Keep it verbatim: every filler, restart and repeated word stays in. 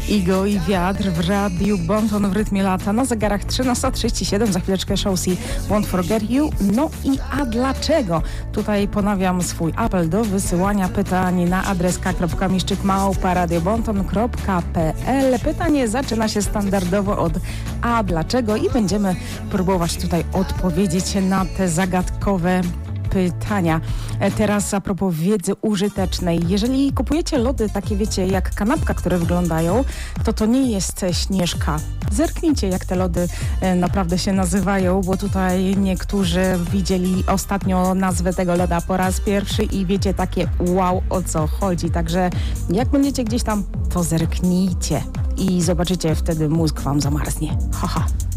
Igo i wiatr w radiu Bonton w rytmie lata. Na zegarach trzynasta trzydzieści siedem, za chwileczkę Showsy Won't Forget You. No i a dlaczego? Tutaj ponawiam swój apel do wysyłania pytań na adres k kropka miszczyk małpa radiobonton kropka p l. Pytanie zaczyna się standardowo od a dlaczego i będziemy próbować tutaj odpowiedzieć na te zagadkowe pytania. Teraz a propos wiedzy użytecznej. Jeżeli kupujecie lody takie, wiecie, jak kanapka, które wyglądają, to to nie jest Śnieżka. Zerknijcie, jak te lody naprawdę się nazywają, bo tutaj niektórzy widzieli ostatnio nazwę tego loda po raz pierwszy i wiecie takie wow, o co chodzi. Także jak będziecie gdzieś tam, to zerknijcie i zobaczycie, wtedy mózg wam zamarznie. Haha.